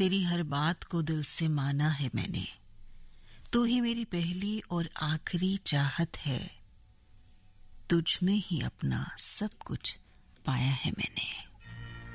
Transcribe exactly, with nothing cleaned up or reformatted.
तेरी हर बात को दिल से माना है मैंने। तू ही मेरी पहली और आखिरी चाहत है। तुझ में ही अपना सब कुछ पाया है मैंने।